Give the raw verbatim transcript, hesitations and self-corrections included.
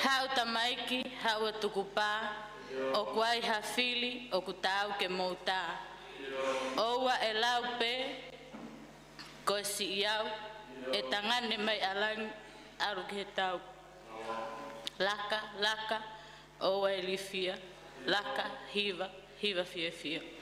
Hau tamaiki, hau tukupa, o kwai hafili, o kutau ke mouta. Owa e laupe, ko si iau, e tangane mai alang aru ke tau. Laka, laka, owa e lifia, laka, hiva, hiva fia fia.